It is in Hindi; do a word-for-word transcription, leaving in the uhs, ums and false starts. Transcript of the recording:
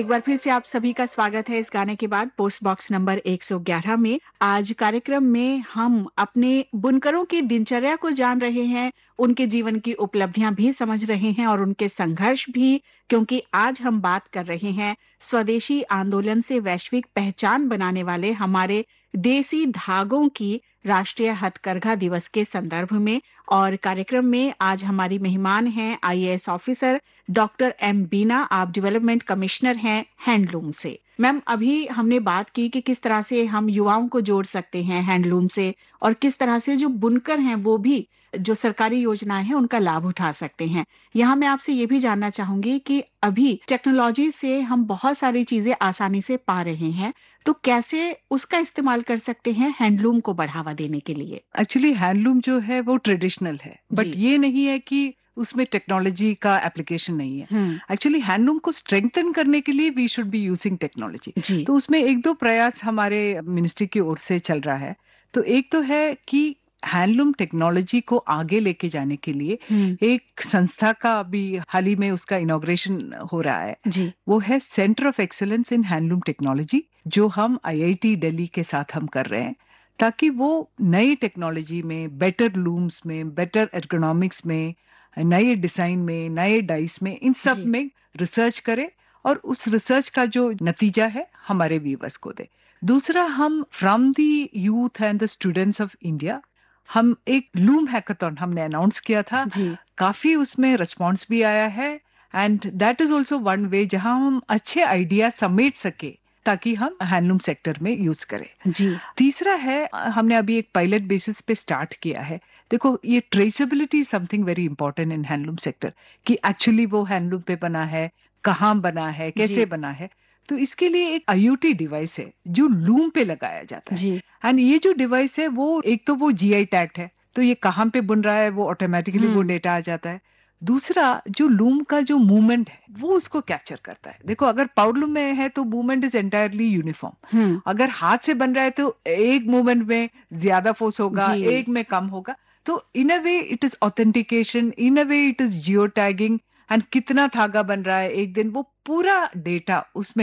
एक बार फिर से आप सभी का स्वागत है इस गाने के बाद पोस्ट बॉक्स नंबर एक सौ ग्यारह में। आज कार्यक्रम में हम अपने बुनकरों की दिनचर्या को जान रहे हैं, उनके जीवन की उपलब्धियां भी समझ रहे हैं और उनके संघर्ष भी, क्योंकि आज हम बात कर रहे हैं स्वदेशी आंदोलन से वैश्विक पहचान बनाने वाले हमारे देसी धागों की राष्ट्रीय हथकरघा दिवस के संदर्भ में। और कार्यक्रम में आज हमारी मेहमान हैं आईएएस ऑफिसर डॉक्टर एम बीना, आप डेवलपमेंट कमिश्नर हैं हैंडलूम से। मैम, अभी हमने बात की कि किस तरह से हम युवाओं को जोड़ सकते हैं हैंडलूम से और किस तरह से जो बुनकर हैं वो भी जो सरकारी योजनाएं हैं उनका लाभ उठा सकते हैं। यहाँ मैं आपसे ये भी जानना चाहूंगी कि अभी टेक्नोलॉजी से हम बहुत सारी चीजें आसानी से पा रहे हैं, तो कैसे उसका इस्तेमाल कर सकते हैं हैंडलूम को बढ़ावा देने के लिए? एक्चुअली हैंडलूम जो है वो ट्रेडिशनल है, बट ये नहीं है कि उसमें टेक्नोलॉजी का एप्लीकेशन नहीं है। एक्चुअली हैंडलूम को स्ट्रेंथन करने के लिए we should be using technology. तो उसमें एक दो प्रयास हमारे मिनिस्ट्री की ओर से चल रहा है। तो एक तो है कि हैंडलूम टेक्नोलॉजी को आगे लेके जाने के लिए एक संस्था का अभी हाल ही में उसका इनॉग्रेशन हो रहा है जी। वो है centre of excellence in handloom technology, जो हम आईआईटी दिल्ली के साथ हम कर रहे हैं, ताकि वो नई टेक्नोलॉजी में, बेटर लूम्स में, बेटर एर्गोनॉमिक्स में, नए डिजाइन में, नए डाइस में, इन सब में रिसर्च करे और उस रिसर्च का जो नतीजा है हमारे व्यूअर्स को दे। दूसरा, हम from the youth and the students of India हम एक लूम हैकाथॉन हमने अनाउंस किया था जी। काफी उसमें रिस्पांस भी आया है and that is also one way जहां हम अच्छे आइडिया समेट सके ताकि हम हैंडलूम सेक्टर में यूज करें जी। तीसरा है, हमने अभी एक पायलट बेसिस पे स्टार्ट किया है। देखो, ये traceability something very important in handloom sector, कि एक्चुअली वो हैंडलूम पे बना है, कहाँ बना है, कैसे बना है। तो इसके लिए एक आईओटी डिवाइस है जो लूम पे लगाया जाता है एंड ये जो डिवाइस है वो एक तो वो जीआई टैग्ड है, तो ये कहाँ पे बुन रहा है वो ऑटोमेटिकली वो डेटा आ जाता है। दूसरा, जो लूम का जो मूवमेंट है वो उसको कैप्चर करता है। देखो, अगर पावर लूम में है तो मूवमेंट इज एंटायरली यूनिफॉर्म। अगर हाथ से बन रहा है तो एक मूवमेंट में ज्यादा फोर्स होगा, एक में कम होगा। तो इन अ way it is authentication, in a way it is geo tagging and कितना धागा बन रहा है एक दिन, वो पूरा डेटा उसमें